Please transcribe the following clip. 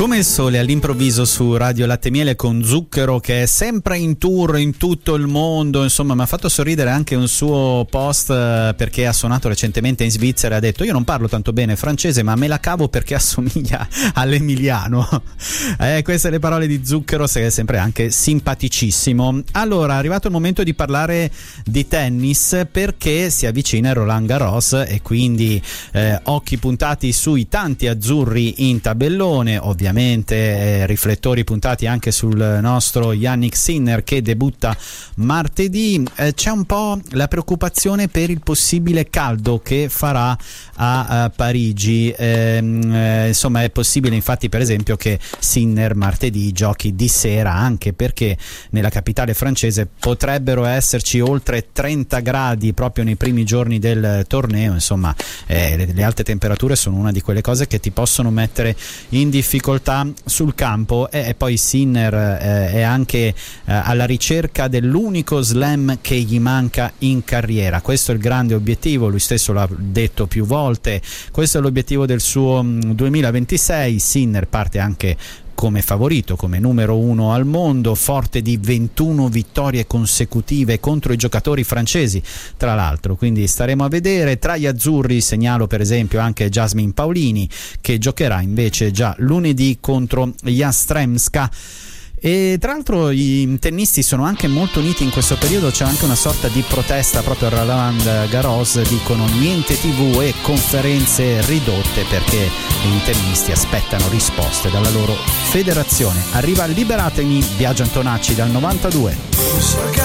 Come il sole all'improvviso su Radio Latte Miele con Zucchero, che è sempre in tour in tutto il mondo. Insomma, mi ha fatto sorridere anche un suo post perché ha suonato recentemente in Svizzera e ha detto: io non parlo tanto bene francese, ma me la cavo perché assomiglia all'emiliano. Queste le parole di Zucchero, che è sempre anche simpaticissimo. Allora, è arrivato il momento di parlare di tennis, perché si avvicina il Roland Garros e quindi occhi puntati sui tanti azzurri in tabellone, ovviamente riflettori puntati anche sul nostro Jannik Sinner che debutta martedì. C'è un po' la preoccupazione per il possibile caldo che farà a Parigi. Insomma, è possibile infatti per esempio che Sinner martedì giochi di sera, anche perché nella capitale francese potrebbero esserci oltre 30 gradi proprio nei primi giorni del torneo. Insomma, le alte temperature sono una di quelle cose che ti possono mettere in difficoltà sul campo, e poi Sinner è anche alla ricerca dell'unico slam che gli manca in carriera. Questo è il grande obiettivo, lui stesso l'ha detto più volte, questo è l'obiettivo del suo 2026. Sinner parte anche come favorito, come numero 1 al mondo, forte di 21 vittorie consecutive contro i giocatori francesi, tra l'altro, quindi staremo a vedere. Tra gli azzurri segnalo per esempio anche Jasmine Paolini, che giocherà invece già lunedì contro Yastremska. E tra l'altro i tennisti sono anche molto uniti in questo periodo, c'è anche una sorta di protesta proprio al Roland Garros, dicono niente TV e conferenze ridotte perché i tennisti aspettano risposte dalla loro federazione. Arriva Liberatemi, Biagio Antonacci dal 92.